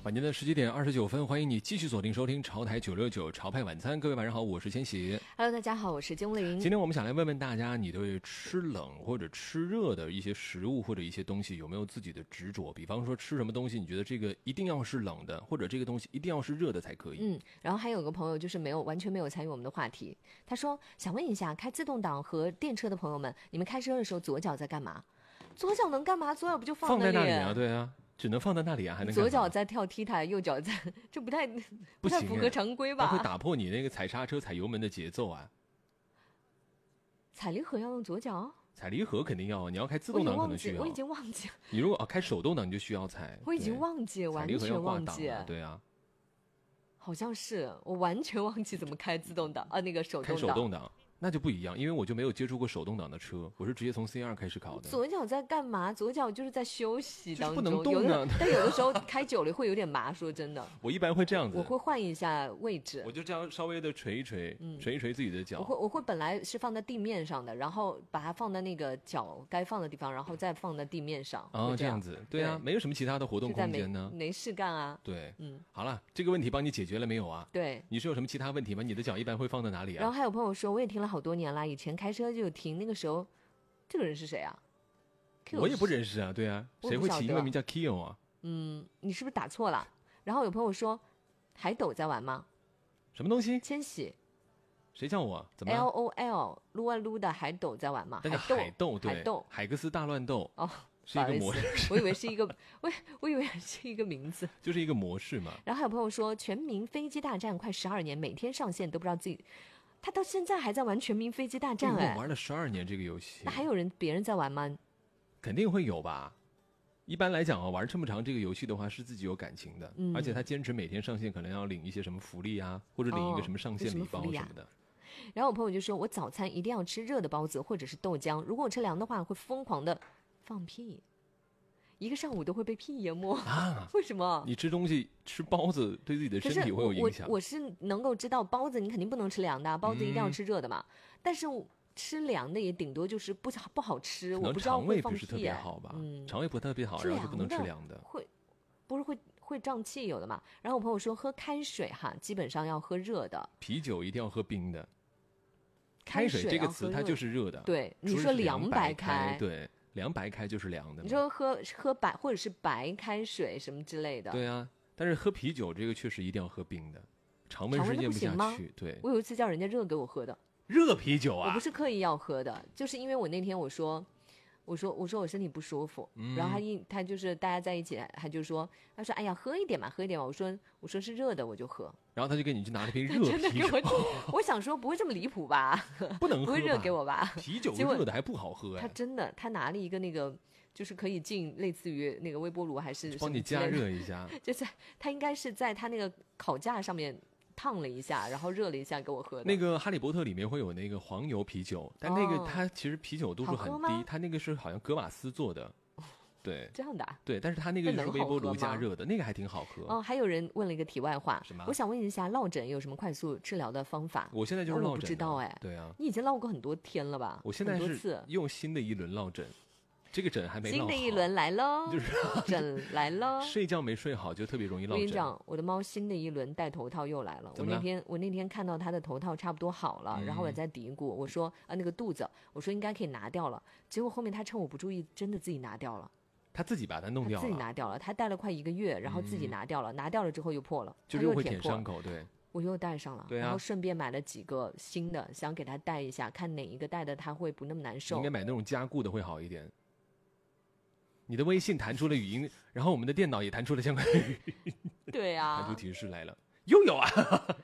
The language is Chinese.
晚间的17:29，欢迎你继续锁定收听潮台969潮派晚餐。各位晚上好，我是千玺。 Hello， 大家好，我是精灵。 今天我们想来问问大家，你对吃冷或者吃热的一些食物或者一些东西有没有自己的执着？比方说吃什么东西，你觉得这个一定要是冷的，或者这个东西一定要是热的才可以？ 然后还有个朋友就是完全没有参与我们的话题，他说想问一下，开自动挡和电车的朋友们，你们开车的时候左脚在干嘛？左脚能干嘛？左脚不就放在那里啊？对啊。只能放在那里啊，还能左脚在跳踢台，右脚在，这不太符合常规吧？ 它会打破你那个踩刹车、踩油门的节奏啊。 踩离合要用左脚？ 踩离合肯定要，你要开自动挡可能需要。 我已经忘记了。 你如果开手动挡，你就需要踩。 我已经忘记，完全忘记。 对啊， 好像是我完全忘记怎么开自动挡那个手动挡。 开手动挡。那就不一样，因为我就没有接触过手动挡的车，我是直接从 C2 开始考的。 左脚在干嘛？左脚就是在休息当中， 不能动啊。 但有的时候开久了会有点麻，说真的。 我一般会这样子， 我会换一下位置， 我就这样稍微的捶一捶，捶一捶自己的脚。 我会本来是放在地面上的，然后把它放在那个脚该放的地方，然后再放在地面上。 这样子，对啊，没有什么其他的活动空间呢， 没事干啊。 对，好了，这个问题帮你解决了没有啊？ 对， 你是有什么其他问题吗？你的脚一般会放在哪里啊？ 然后还有朋友说，我也停了好多年了，以前开车就停，那个时候，这个人是谁啊？ 我也不认识啊，对啊，谁会起一个名叫 Kio 啊？ 你是不是打错了？然后有朋友说，海斗在玩吗？ 什么东西？ 千玺。 谁叫我？怎么了 ？LOL 撸啊撸的海斗在玩吗？ 海斗对，海格斯大乱斗哦， 是一个模式。 我以为是一个，我以为是一个名字， 就是一个模式嘛。 然后还有朋友说，《全民飞机大战》快12年，每天上线都不知道自己。他到现在还在玩《全民飞机大战》 我玩了12年这个游戏。 那还有别人在玩吗？ 肯定会有吧。一般来讲啊，玩这么长这个游戏的话，是自己有感情的，而且他坚持每天上线，可能要领一些什么福利啊，或者领一个什么上线礼包什么的。 然后我朋友就说，我早餐一定要吃热的包子或者是豆浆，如果我吃凉的话，会疯狂的放屁。一个上午都会被屁淹没啊？为什么？ 你吃东西吃包子对自己的身体会有影响。 我是能够知道包子你肯定不能吃凉的，包子一定要吃热的嘛。但是吃凉的也顶多就是不好吃，我不知道会放屁。 肠胃不是特别好吧？肠胃不特别好，然后就不能吃凉的。 会胀气有的嘛。然后我朋友说喝开水哈，基本上要喝热的。 啤酒一定要喝冰的。开水这个词它就是热的。 对，你说凉白开， 对。凉白开就是凉的。 你说喝白或者是白开水什么之类的。 对啊，但是喝啤酒这个确实一定要喝冰的，常温是咽不下去。对， 我有一次叫人家热给我喝的。 热啤酒啊？ 我不是刻意要喝的，就是因为我那天我说我身体不舒服，然后他就是大家在一起，他说哎呀喝一点嘛，我说是热的我就喝。 然后他就给你去拿了瓶热啤酒。 我想说不会这么离谱吧？ 不能喝吧， 不会热给我吧？ 啤酒热的还不好喝。 他拿了一个那个就是可以进类似于那个微波炉还是帮你加热一下， 就是他应该是在他那个烤架上面烫了一下，然后热了一下给我喝的。 那个哈利波特里面会有那个黄油啤酒，但那个它其实啤酒度数很低，它那个是好像格瓦斯做的。对， 这样的对，但是它那个是微波炉加热的，那个还挺好喝。 还有人问了一个题外话， 什么？ 我想问一下，落枕有什么快速治疗的方法？ 我现在就是落枕。 我不知道哎。 对啊， 你已经落过很多天了吧？ 我现在是用新的一轮落枕，这个枕还没落好。 新的一轮来喽， 就是枕来喽。 睡觉没睡好就特别容易落枕。 我跟你讲，我的猫新的一轮戴头套又来了。我那天看到它的头套差不多好了，然后我在嘀咕，我说那个肚子，我说应该可以拿掉了。结果后面它趁我不注意，真的自己拿掉了。 他自己把它弄掉了， 自己拿掉了。他戴了快1个月，然后自己拿掉了，拿掉了之后又破了， 就是会舔伤口。对， 我又戴上了， 对啊， 然后顺便买了几个新的，想给他戴一下，看哪一个戴的他会不那么难受。 应该买那种加固的会好一点。你的微信弹出了语音，然后我们的电脑也弹出了相关语音。 对啊， 弹出提示来了，又有啊。